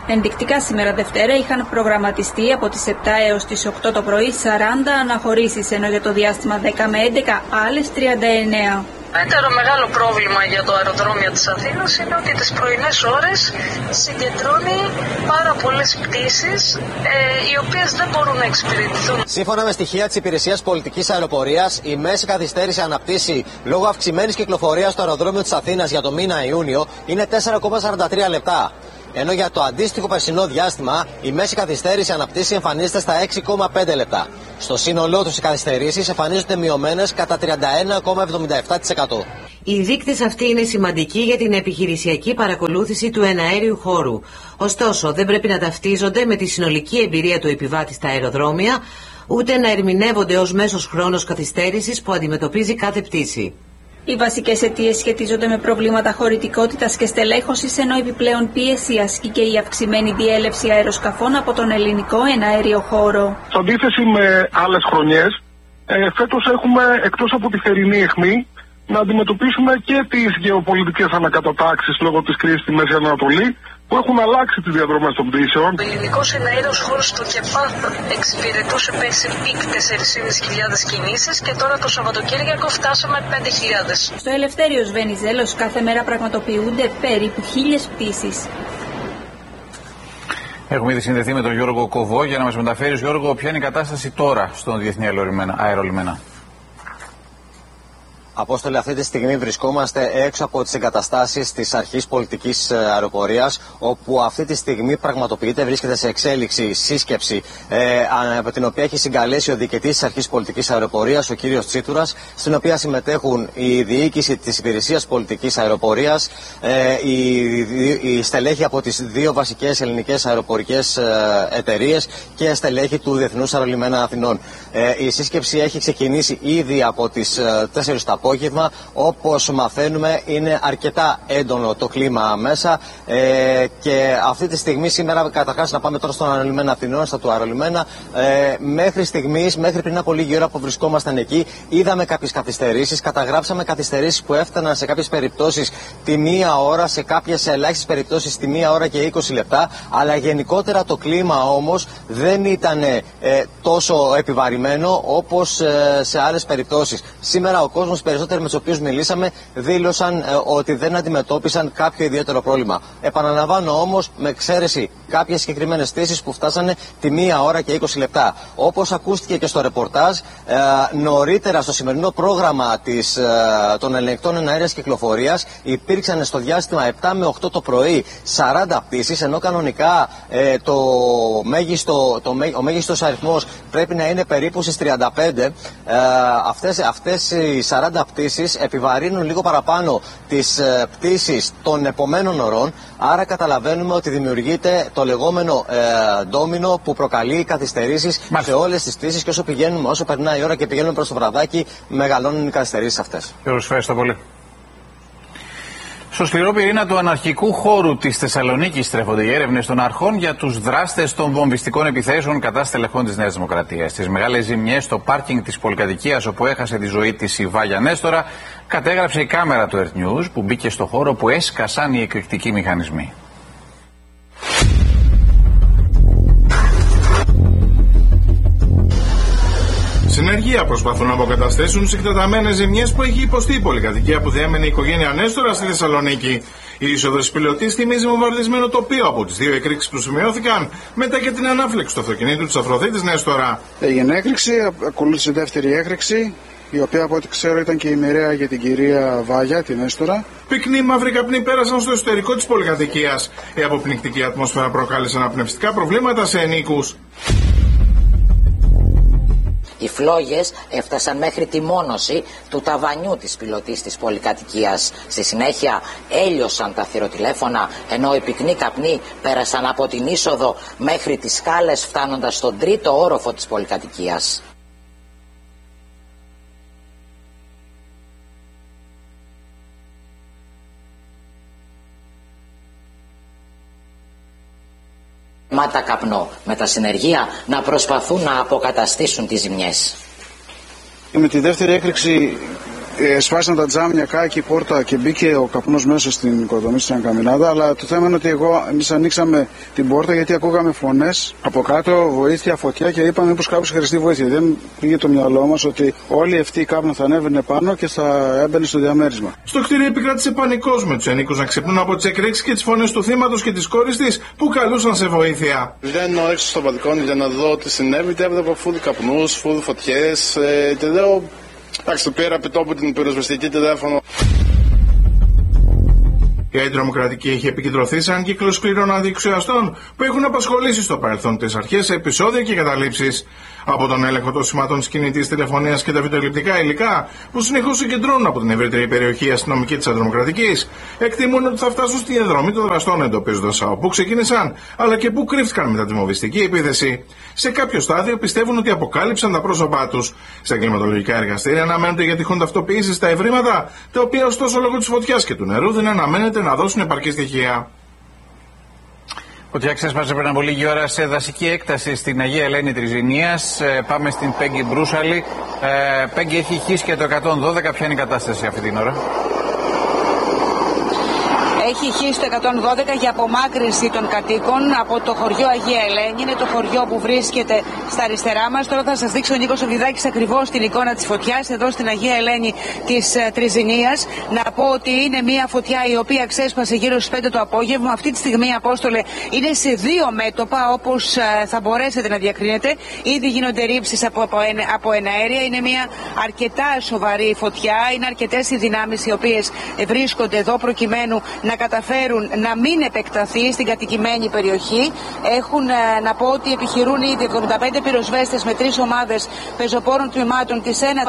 Ενδεικτικά σήμερα Δευτέρα είχαν προγραμματιστεί από τις 7 έως τις 8 το πρωί 40 αναχωρήσεις, ενώ για το διάστημα 10 με 11 άλλες 39. Ένα μεγάλο πρόβλημα για το αεροδρόμιο της Αθήνας είναι ότι τις πρωινές ώρες συγκεντρώνει πάρα πολλές πτήσεις οι οποίες δεν μπορούν να εξυπηρετηθούν. Σύμφωνα με στοιχεία της Υπηρεσίας Πολιτικής Αεροπορίας, η μέση καθυστέρηση αναπτύσσει λόγω αυξημένης κυκλοφορίας στο αεροδρόμιο της Αθήνας για το μήνα Ιούνιο είναι 4,43 λεπτά. Ενώ για το αντίστοιχο περσινό διάστημα η μέση καθυστέρηση αναπτύσσει εμφανίζεται στα 6,5 λεπτά. Στο σύνολό τους οι καθυστερήσεις εμφανίζονται μειωμένες κατά 31,77%. Οι δείκτες αυτοί είναι σημαντικοί για την επιχειρησιακή παρακολούθηση του εναέριου χώρου. Ωστόσο, δεν πρέπει να ταυτίζονται με τη συνολική εμπειρία του επιβάτη στα αεροδρόμια, ούτε να ερμηνεύονται ως μέσος χρόνος καθυστέρησης που αντιμετωπίζει κάθε πτήση. Οι βασικές αιτίες σχετίζονται με προβλήματα χωρητικότητας και στελέχωσης, ενώ επιπλέον πίεση ασκεί και η αυξημένη διέλευση αεροσκαφών από τον ελληνικό εναέριο χώρο. Σε αντίθεση με άλλες χρονιές, φέτος έχουμε, εκτός από τη θερινή αιχμή, να αντιμετωπίσουμε και τις γεωπολιτικές ανακατατάξεις λόγω της κρίσης στη Μέση Ανατολή, που έχουν αλλάξει τις διαδρομές των πτήσεων. Ο ελληνικός εναέριος χώρος του ΚΕΠΑΘ εξυπηρετούσε πέρσι πικ 4.500 κινήσεις και τώρα το Σαββατοκύριακο φτάσαμε 5.000. Στο Ελευθέριος Βενιζέλος κάθε μέρα πραγματοποιούνται περίπου 1.000 πτήσεις. Έχουμε ήδη συνδεθεί με τον Γιώργο Κοβό για να μας μεταφέρεις, Γιώργο, ποια είναι η κατάσταση τώρα στον Διεθνή Αερολιμένα. Απόστολε, αυτή τη στιγμή βρισκόμαστε έξω από τις εγκαταστάσεις της Αρχής Πολιτικής Αεροπορίας, όπου αυτή τη στιγμή βρίσκεται σε εξέλιξη σύσκεψη, από την οποία έχει συγκαλέσει ο διοικητής της Αρχής Πολιτικής Αεροπορίας, ο κύριος Τσίτουρας, στην οποία συμμετέχουν η διοίκηση της Υπηρεσίας Πολιτικής Αεροπορίας, η στελέχη από τις δύο βασικές ελληνικές αεροπορικές εταιρείες και στελέχη του Διεθνούς Αερολιμένα Αθηνών. Η σύσκεψη έχει ξεκινήσει ήδη από τις 4 το απόγευμα. Όπως μαθαίνουμε, είναι αρκετά έντονο το κλίμα μέσα και αυτή τη στιγμή, σήμερα, καταρχάς να πάμε τώρα στον Αερολιμένα Αθηνών, στα του Αερολιμένα. Μέχρι στιγμής, μέχρι πριν από λίγη ώρα που βρισκόμασταν εκεί, είδαμε κάποιες καθυστερήσεις. Καταγράψαμε καθυστερήσεις που έφταναν σε κάποιες περιπτώσεις τη μία ώρα, σε κάποιες ελάχιστες περιπτώσεις τη μία ώρα και 20 λεπτά. Αλλά γενικότερα το κλίμα όμως δεν ήταν τόσο επιβαρημένο όπως σε άλλες περιπτώσεις. Σήμερα ο κόσμος, περισσότεροι με τους οποίους μιλήσαμε, δήλωσαν ότι δεν αντιμετώπισαν κάποιο ιδιαίτερο πρόβλημα. Επαναλαμβάνω όμως, με εξαίρεση κάποιες συγκεκριμένες πτήσεις που φτάσανε τη μία ώρα και 20 λεπτά. Όπως ακούστηκε και στο ρεπορτάζ, νωρίτερα στο σημερινό πρόγραμμα των ελεγκτών εναέριας κυκλοφορίας υπήρξαν στο διάστημα 7 με 8 το πρωί 40 πτήσεις, ενώ κανονικά ο μέγιστος αριθμός πρέπει να είναι περίπου στις 35. Αυτές οι 40 πτήσεις επιβαρύνουν λίγο παραπάνω τις πτήσεις των επομένων ωρών, άρα καταλαβαίνουμε ότι δημιουργείται το λεγόμενο ντόμινο που προκαλεί καθυστερήσεις σε όλες τις πτήσεις, και όσο περνάει η ώρα και πηγαίνουμε προς το βραδάκι, μεγαλώνουν οι καθυστερήσεις αυτές. Ευχαριστώ πολύ. Στο σκληρό πυρήνα του αναρχικού χώρου της Θεσσαλονίκης στρέφονται οι έρευνες των αρχών για τους δράστες των βομβιστικών επιθέσεων κατά στελεχών της Νέας Δημοκρατίας. Τις μεγάλες ζημιές στο πάρκινγκ της πολυκατοικίας όπου έχασε τη ζωή της η Βάγια Νέστορα κατέγραψε η κάμερα του Earth News που μπήκε στο χώρο που έσκασαν οι εκρηκτικοί μηχανισμοί. Συνεργεία προσπαθούν να αποκαταστήσουν τις εκτεταμένες ζημιές που έχει υποστεί η πολυκατοικία που διέμενε η οικογένεια Νέστορα στη Θεσσαλονίκη. Η είσοδος της πιλωτής θυμίζει βομβαρδισμένο τοπίο από τις δύο εκρήξεις που σημειώθηκαν μετά και την ανάφλεξη του αυτοκινήτου της Αφροδίτης Νέστορα. Έγινε έκρηξη, ακολούθησε δεύτερη έκρηξη, η οποία από ό,τι ξέρω ήταν και η μοιραία για την κυρία Βάγια, την Νέστορα. Πυκνοί μαύροι καπνοί πέρασαν στο εσωτερικό της πολυκατοικίας. Η αποπνικτική ατμόσφαιρα προκάλεσε αναπνευστικά προβλήματα σε ενίκους. Οι φλόγες έφτασαν μέχρι τη μόνωση του ταβανιού της πιλωτής της πολυκατοικίας. Στη συνέχεια έλειωσαν τα θηροτηλέφωνα, ενώ οι πυκνοί καπνοί πέρασαν από την είσοδο μέχρι τις σκάλες, φτάνοντας στον τρίτο όροφο της πολυκατοικίας. Μάτα καπνό, με τα συνεργεία να προσπαθούν να αποκαταστήσουν τις ζημιές. Με τη δεύτερη έκρηξη Σπάσαν τα τζάμια κάκι η πόρτα και μπήκε ο καπνός μέσα στην οικοδομή στην καμινάδα. Αλλά το θέμα είναι ότι εμείς ανοίξαμε την πόρτα γιατί ακούγαμε φωνές από κάτω, βοήθεια, φωτιά και είπαμε μήπως κάποιος χρειαστεί βοήθεια. Δεν πήγε το μυαλό μας ότι όλη αυτή η κάπνα θα ανέβαινε πάνω και θα έμπαινε στο διαμέρισμα. Στο κτίριο επικράτησε πανικός με τους ενίκους να ξυπνούν από τις εκρήξεις και τις φωνές του θύματος και της κόρης της που καλούσαν σε βοήθεια. Βγαίνω έξω στο μπαλκόνι για να δω τι συνέβη και έβλεπα φούδι καπνούς, φούδι φωτιές και λέω εντάξει, το πήρα από τόπου την πυροσβεστική τηλέφωνο. Η τρομοκρατική έχει επικεντρωθεί σε έναν κύκλο σκληρών αντιεξουσιαστών που έχουν απασχολήσει στο παρελθόν τις αρχές σε επεισόδια και καταλήψεις. Από τον έλεγχο των σημάτων της κινητής τηλεφωνίας και τα βιντεοληπτικά υλικά που συνεχώς συγκεντρώνουν από την ευρύτερη περιοχή αστυνομική της αντρομοκρατικής, εκτιμούν ότι θα φτάσουν στη διαδρομή των δραστών εντοπίζοντας από πού ξεκίνησαν αλλά και πού κρύφτηκαν μετά τη βομβιστική επίθεση. Σε κάποιο στάδιο πιστεύουν ότι αποκάλυψαν τα πρόσωπά τους. Στα εγκληματολογικά εργαστήρια αναμένονται για τυχόν ταυτοποίηση στα ευρήματα, τα οποία ωστόσο λόγω της φωτιάς και του νερού δεν αναμένεται να δώσουν επαρκή στοιχεία. Φωτιά ξέσπασε πριν από λίγη ώρα σε δασική έκταση στην Αγία Ελένη Τριζηνίας. Πάμε στην Πέγγι Μπρούσαλη. Πέγγι, έχει χύσει και το 112. Ποια είναι η κατάσταση αυτή την ώρα? Έχει χύσει το 112 για απομάκρυνση των κατοίκων από το χωριό Αγία Ελένη. Είναι το χωριό που βρίσκεται στα αριστερά μας. Τώρα θα σας δείξω ο Νίκος Οβιδάκης ακριβώς την εικόνα της φωτιάς εδώ στην Αγία Ελένη της Τριζηνίας. Να πω ότι είναι μια φωτιά η οποία ξέσπασε γύρω στις 5 το απόγευμα. Αυτή τη στιγμή, Απόστολε, είναι σε 2 μέτωπα όπως θα μπορέσετε να διακρίνετε. Ήδη γίνονται ρήψεις από εναέρια. Είναι μια αρκετά σοβαρή φωτιά. Είναι αρκετές οι δυνάμεις οι οποίες βρίσκονται εδώ προκειμένου να καταφέρουν να μην επεκταθεί στην κατοικημένη περιοχή. Έχουν να πω ότι επιχειρούν ήδη 75 πυροσβέστες με 3 ομάδες πεζοπόρων τμήματων της ΕΝΑ.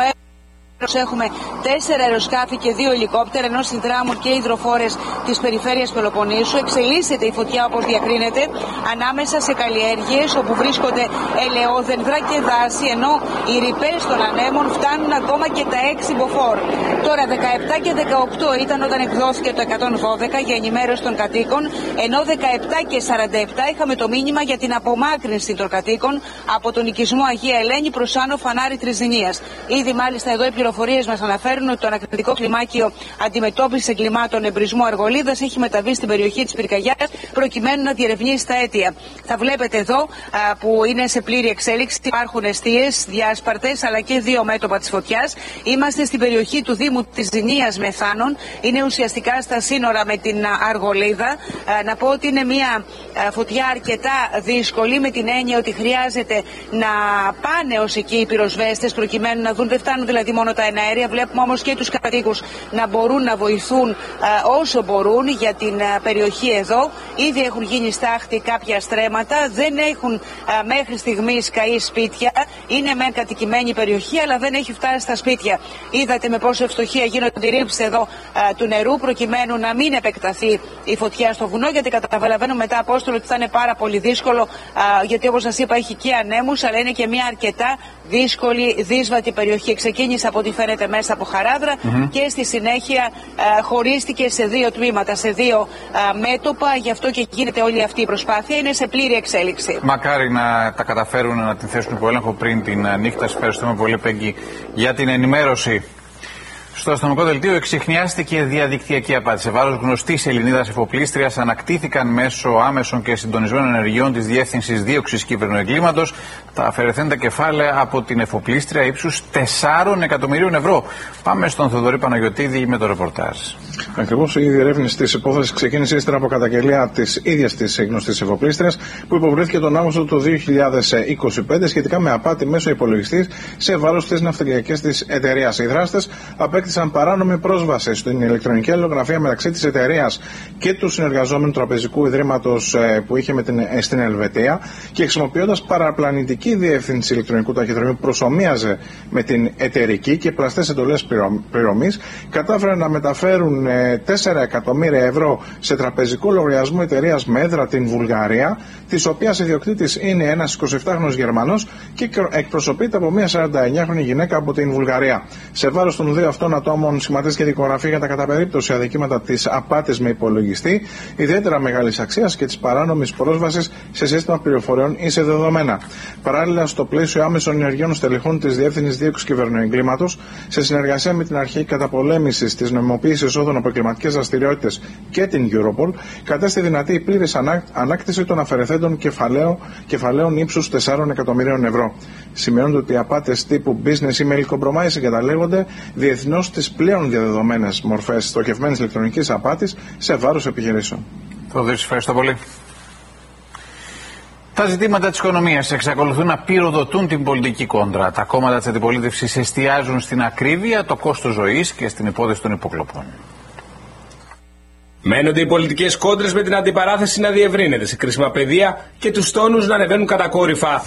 Έχουμε 4 αεροσκάφη και 2 ελικόπτερα, ενώ συνδράμουν και υδροφόρες της περιφέρειας Πελοποννήσου. Εξελίσσεται η φωτιά, όπως διακρίνεται, ανάμεσα σε καλλιέργειες όπου βρίσκονται ελαιόδεντρα και δάση, ενώ οι ρηπές των ανέμων φτάνουν ακόμα και τα 6 μποφόρ. Τώρα 17 και 18 ήταν όταν εκδόθηκε το 112 για ενημέρωση των κατοίκων, ενώ 17 και 47 είχαμε το μήνυμα για την απομάκρυνση των κατοίκων από τον οικισμό Αγία Ελένη προς Άνω Φανάρι Τριζηνίας. Ήδη μάλιστα εδώ οι πληροφορίες μας αναφέρουν ότι το ανακριτικό κλιμάκιο αντιμετώπισης εγκλημάτων εμπρισμού Αργολίδας έχει μεταβεί στην περιοχή της Πυρκαγιάς προκειμένου να διερευνήσει τα αίτια. Θα βλέπετε εδώ που είναι σε πλήρη εξέλιξη, υπάρχουν εστίες, διάσπαρτες αλλά και 2 μέτωπα της φωτιάς. Είμαστε στην περιοχή του Δήμου της Ζηνίας Μεθάνων, είναι ουσιαστικά στα σύνορα με την Αργολίδα. Να πω ότι είναι μια φωτιά αρκετά δύσκολη, με την έννοια ότι χρειάζεται να πάνε ως εκεί οι πυροσβέστες προκειμένου να δουν, δεν φτάνουν δηλαδή μόνο τα εναέρια, βλέπουμε όμως και τους κατοίκους να μπορούν να βοηθούν όσο μπορούν για την περιοχή εδώ. Ήδη έχουν γίνει στάχτη κάποια στρέμματα, δεν έχουν μέχρι στιγμής καεί σπίτια, είναι μεν κατοικημένη περιοχή αλλά δεν έχει φτάσει στα σπίτια. Είδατε με πόσο ευστοχία γίνονται ρήψεις εδώ του νερού προκειμένου να μην επεκταθεί η φωτιά στο βουνό, γιατί καταλαβαίνω μετά, Απόστολο, ότι θα είναι πάρα πολύ δύσκολο, γιατί όπως σας είπα έχει και ανέμους αλλά είναι και μια αρκετά δύσκολη, δύσβατη περιοχή. Ξεκίνησε από ό,τι φαίνεται μέσα από Χαράδρα και στη συνέχεια χωρίστηκε σε 2 τμήματα, σε 2 μέτωπα, γι' αυτό και γίνεται όλη αυτή η προσπάθεια, είναι σε πλήρη εξέλιξη. Μακάρι να τα καταφέρουν να την θέσουν υπό έλεγχο πριν την νύχτα. Σας ευχαριστούμε πολύ, Πέγγι, για την ενημέρωση. Στο αστυνομικό δελτίο εξιχνιάστηκε διαδικτυακή απάτη. Σε βάρος γνωστής Ελληνίδας εφοπλίστριας ανακτήθηκαν μέσω άμεσων και συντονισμένων ενεργειών της Διεύθυνσης Δίωξης Κυβερνοεγκλήματος τα αφαιρεθέντα κεφάλαια από την εφοπλίστρια ύψους 4 εκατομμυρίων ευρώ. Πάμε στον Θοδωρή Παναγιωτίδη με το ρεπορτάζ. Ακριβώς, η διερεύνηση της υπόθεσης ξεκίνησε ύστερα από καταγγελία της ίδιας της γνωστής εφοπλίστριας που υποβλήθηκε τον Αύγουστο του 2025 σχετικά με απάτη μέσω υπολογιστή σε βάρος της ναυτιλιακής της εταιρείας. Οι δράστες απέκτησαν παράνομη πρόσβαση στην ηλεκτρονική αλληλογραφία μεταξύ της εταιρείας και του συνεργαζόμενου τραπεζικού ιδρύματος που είχε στην Ελβετία και χρησιμοποιώντας παραπλανητική διεύθυνση ηλεκτρονικού ταχυδρομείου που προσομοίαζε με την εταιρική και πλαστές εντολές πληρωμής, κατάφεραν να μεταφέρουν 4 εκατομμύρια ευρώ σε τραπεζικό λογαριασμό εταιρείας με έδρα την Βουλγαρία, της οποίας ιδιοκτήτης είναι ένας 27χρονος Γερμανός και εκπροσωπείται από μια 49χρονη γυναίκα από την Βουλγαρία. Σε βάρος των 2 αυτών τριών ατόμων σχηματίστηκε δικογραφία για τα κατά περίπτωση αδικήματα της απάτης με υπολογιστή, ιδιαίτερα μεγάλης αξίας και της παράνομης πρόσβασης σε σύστημα πληροφοριών ή σε δεδομένα. Παράλληλα, στο πλαίσιο άμεσων ενεργειών στελεχών της Διεύθυνσης Δίωξης Κυβερνοεγκλήματος, σε συνεργασία με την Αρχή Καταπολέμησης της Νομιμοποίησης Εσόδων από Εγκληματικές Δραστηριότητες και την Europol, κατέστη δυνατή η πλήρης ανάκτηση των αφαιρεθέντων κεφαλαίων ύψους 4 εκατομμυρίων ευρώ. Σημειώνεται ότι οι απάτες τύπου business email compromise εγκαταλέγονται διεθνώς στις πλέον διαδεδομένες μορφές στοχευμένης ηλεκτρονικής απάτης σε βάρος επιχειρήσεων. Ευχαριστώ πολύ. Τα ζητήματα της οικονομίας εξακολουθούν να πυροδοτούν την πολιτική κόντρα. Τα κόμματα της αντιπολίτευσης εστιάζουν στην ακρίβεια, το κόστος ζωής και στην υπόθεση των υποκλοπών. Μένονται οι πολιτικές κόντρες με την αντιπαράθεση να διευρύνεται σε κρίσιμα πεδία και τους τόνους να ανεβαίνουν κατακόρυφα.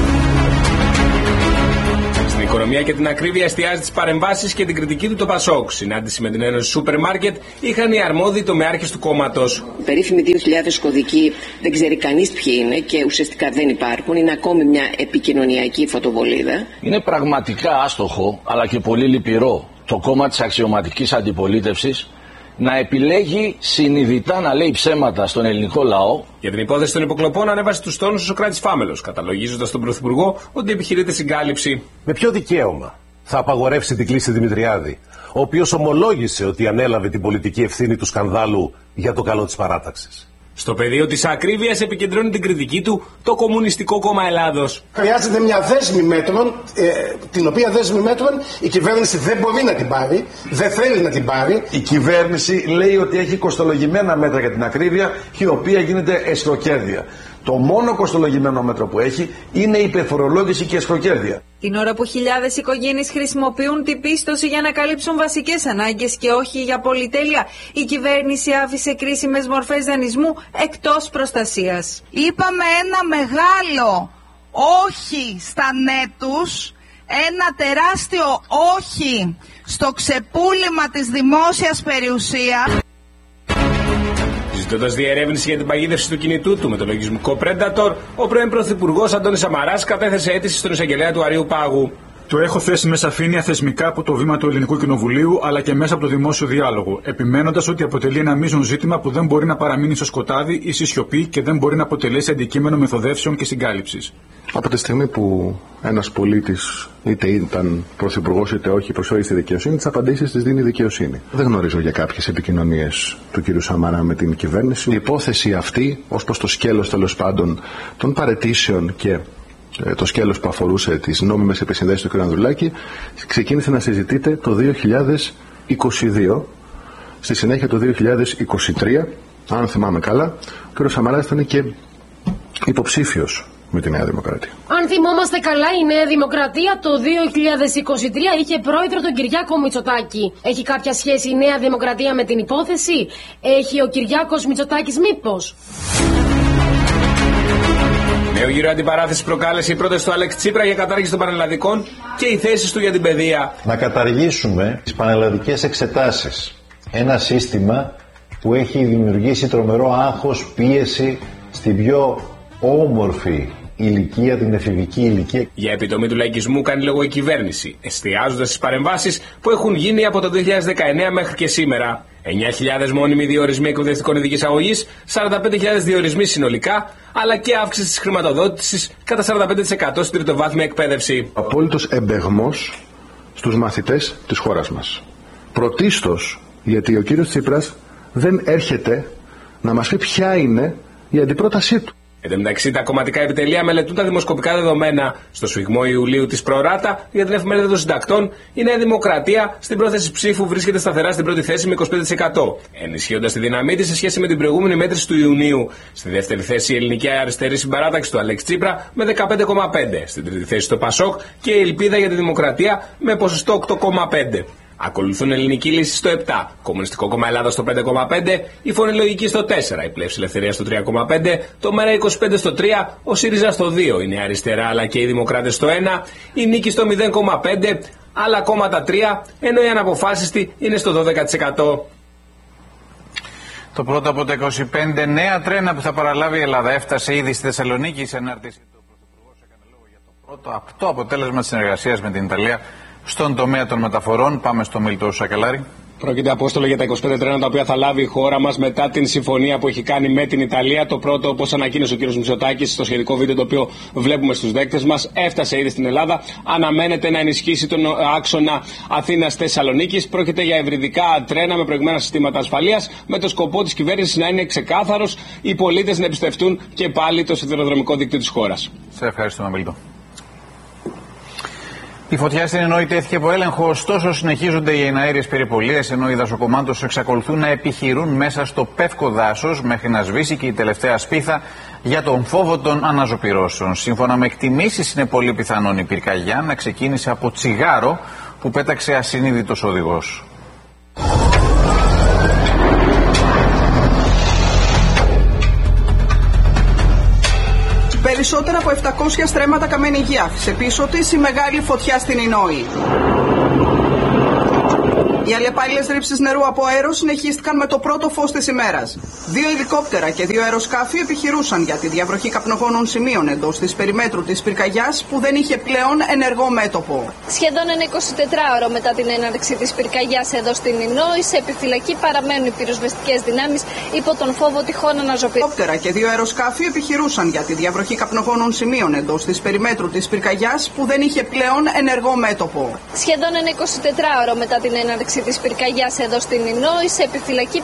Στην οικονομία και την ακρίβεια εστιάζει τις παρεμβάσεις και την κριτική του το Πασόκ. Συνάντηση με την Ένωση Σούπερ Μάρκετ είχαν οι αρμόδιοι τομεάρχες του κόμματος. Οι περίφημοι 2.000 κωδικοί δεν ξέρει κανείς ποιοι είναι και ουσιαστικά δεν υπάρχουν. Είναι ακόμη μια επικοινωνιακή φωτοβολίδα. Είναι πραγματικά άστοχο αλλά και πολύ λυπηρό το κόμμα της αξιωματικής αντιπολίτευσης να επιλέγει συνειδητά να λέει ψέματα στον ελληνικό λαό. Για την υπόθεση των υποκλοπών ανέβασε τους τόνους ο Σωκράτης Φάμελος, καταλογίζοντας τον Πρωθυπουργό ότι επιχειρείται συγκάλυψη. Με ποιο δικαίωμα θα απαγορεύσει την κλίση Δημητριάδη, ο οποίος ομολόγησε ότι ανέλαβε την πολιτική ευθύνη του σκανδάλου για το καλό της παράταξης? Στο πεδίο της ακρίβειας επικεντρώνει την κριτική του το Κομμουνιστικό Κόμμα Ελλάδος. Χρειάζεται μια δέσμη μέτρων, την οποία δέσμη μέτρων η κυβέρνηση δεν μπορεί να την πάρει, δεν θέλει να την πάρει. Η κυβέρνηση λέει ότι έχει κοστολογημένα μέτρα για την ακρίβεια, η οποία γίνεται εσχροκέρδεια. Το μόνο κοστολογημένο μέτρο που έχει είναι η υπερφορολόγηση και εσχροκέρδεια. Την ώρα που χιλιάδες οικογένειες χρησιμοποιούν την πίστοση για να καλύψουν βασικές ανάγκες και όχι για πολυτέλεια, η κυβέρνηση άφησε κρίσιμες μορφές δανεισμού εκτός προστασίας. Είπαμε ένα μεγάλο όχι στα νέτους, ένα τεράστιο όχι στο ξεπούλημα της δημόσιας περιουσίας. Ζητώντας διερεύνηση για την παγίδευση του κινητού του με το λογισμικό Predator, ο πρώην Πρωθυπουργός Αντώνης Σαμαράς κατέθεσε αίτηση στον εισαγγελέα του Αριού Πάγου. Το έχω θέσει με σαφήνεια θεσμικά από το βήμα του Ελληνικού Κοινοβουλίου αλλά και μέσα από το δημόσιο διάλογο, επιμένοντας ότι αποτελεί ένα μείζον ζήτημα που δεν μπορεί να παραμείνει στο σκοτάδι ή στη σιωπή και δεν μπορεί να αποτελέσει αντικείμενο μεθοδεύσεων και συγκάλυψης. Από τη στιγμή που ένας πολίτης, είτε ήταν πρωθυπουργός είτε όχι, προσφέρει στη δικαιοσύνη, τις απαντήσεις τις δίνει η δικαιοσύνη. Δεν γνωρίζω για κάποιες επικοινωνίες του κ. Σαμαρά με την κυβέρνηση. Η υπόθεση αυτή, ως προς το σκέλος τέλος πάντων των παραιτήσεων και το σκέλος που αφορούσε τις νόμιμες επισυνδέσεις του κ. Ανδρουλάκη, ξεκίνησε να συζητείται το 2022. Στη συνέχεια το 2023, αν θυμάμαι καλά, ο κ. Σαμαράς ήταν και υποψήφιος με τη Νέα Δημοκρατία. Αν θυμόμαστε καλά, η Νέα Δημοκρατία το 2023 είχε πρόεδρο τον Κυριάκο Μητσοτάκη. Έχει κάποια σχέση η Νέα Δημοκρατία με την υπόθεση? Έχει ο Κυριάκος Μητσοτάκης μήπως? Νέο γύρο αντιπαράθεση προκάλεσε η πρόταση του Αλέξη Τσίπρα για κατάργηση των πανελλαδικών και οι θέσεις του για την παιδεία. Να καταργήσουμε τις πανελλαδικές εξετάσεις. Ένα σύστημα που έχει δημιουργήσει τρομερό άγχος, πίεση στην πιο όμορφη ηλικία, την εφηβική ηλικία. Για επιτομή του λαϊκισμού κάνει λόγο η κυβέρνηση, εστιάζοντας στις παρεμβάσεις που έχουν γίνει από το 2019 μέχρι και σήμερα. 9.000 μόνιμοι διορισμοί εκπαιδευτικών ειδικής αγωγής, 45.000 διορισμοί συνολικά, αλλά και αύξηση της χρηματοδότησης κατά 45% στην τριτοβάθμια εκπαίδευση. Απόλυτος εμπεγμός στους μαθητές της χώρας μας. Πρωτίστως γιατί ο κύριος Τσίπρας δεν έρχεται να μας πει ποια είναι η αντιπρότασή του. Εν τω μεταξύ, τα κομματικά επιτελεία μελετούν τα δημοσκοπικά δεδομένα. Στο σφιγμό Ιουλίου της Προράτα για την εφημερίδα των συντακτών, η Νέα Δημοκρατία στην πρόθεση ψήφου βρίσκεται σταθερά στην πρώτη θέση με 25%, ενισχύοντας τη δύναμή της σε σχέση με την προηγούμενη μέτρηση του Ιουνίου. Στη δεύτερη θέση η ελληνική αριστερή συμπαράταξη του Αλέξη Τσίπρα με 15,5%. Στην τρίτη θέση το Πασόκ και η Ελπίδα για τη Δημοκρατία με ποσοστό 8,5%. Ακολουθούν Ελληνική Λύση στο 7, Κομμουνιστικό Κόμμα Ελλάδας στο 5,5, η Φωνή Λογική στο 4, η Πλεύση Ελευθερία στο 3,5, το ΜΕΡΑ25 στο 3, ο ΣΥΡΙΖΑ στο 2, η Νέα Αριστερά αλλά και οι Δημοκράτες στο 1, η Νίκη στο 0,5, άλλα κόμματα 3, ενώ οι αναποφάσιστοι είναι στο 12%. Το πρώτο από τα 25 νέα τρένα που θα παραλάβει η Ελλάδα έφτασε ήδη στη Θεσσαλονίκη. Η συνάρτηση του Πρωθυπουργού έκανε λόγο για το πρώτο απτό αποτέλεσμα της συνεργασίας με την Ιταλία Στον τομέα των μεταφορών, πάμε στο Μίλτο Σακελάρη. Πρόκειται, Απόστολο, για τα 25 τρένα τα οποία θα λάβει η χώρα μας μετά την συμφωνία που έχει κάνει με την Ιταλία. Το πρώτο, όπως ανακοίνωσε ο κ. Μητσοτάκης στο σχετικό βίντεο το οποίο βλέπουμε στους δέκτες μας, έφτασε ήδη στην Ελλάδα. Αναμένεται να ενισχύσει τον άξονα Αθήνας-Θεσσαλονίκης. Πρόκειται για ευρυδικά τρένα με προηγμένα συστήματα ασφαλείας, με το σκοπό της κυβέρνησης να είναι ξεκάθαρος, οι πολίτες να εμπιστευτούν και πάλι το σιδηροδρομικό δίκτυο της χώρας. Σε ευχαριστούμε, Μίλτο. Η φωτιά στην Ενόη τέθηκε από έλεγχο, ωστόσο συνεχίζονται οι εναέριες περιπολίες, ενώ οι δασοκομάντες εξακολουθούν να επιχειρούν μέσα στο πεύκο δάσος μέχρι να σβήσει και η τελευταία σπίθα για τον φόβο των αναζωπυρώσεων. Σύμφωνα με εκτιμήσεις, είναι πολύ πιθανόν η πυρκαγιά να ξεκίνησε από τσιγάρο που πέταξε ασυνείδητος οδηγός. Περισσότερα από 700 στρέμματα καμένη γη άφησε πίσω της η μεγάλη φωτιά στην Ενόη. Οι αλλεπάλληλες ρήψεις νερού από αέρο συνεχίστηκαν με το πρώτο φως της ημέρας. 2 ελικόπτερα και 2 αεροσκάφη επιχειρούσαν για τη διαβροχή καπνογόνων σημείων εντός της περιμέτρου της πυρκαγιάς που δεν είχε πλέον ενεργό μέτωπο. Σχεδόν ένα 24ωρο μετά την έναρξη της πυρκαγιάς εδώ στην Ενόη, σε επιφυλακή παραμένουν οι πυροσβεστικές δυνάμεις υπό τον φόβο τυχόν αναζωπήρωσης. Ελικόπτερα και 2 αεροσκάφη επιχειρούσαν για τη διαβροχή καπνογόνων σημείων εντός της περιμέτρου της πυρκαγιάς που δεν είχε πλέον ενεργό μέτωπο. Σχεδόν ένα 24ωρο μετά την έναρξη της πυρκαγιάς εδώ στην Ενόη, σε επιφυλακή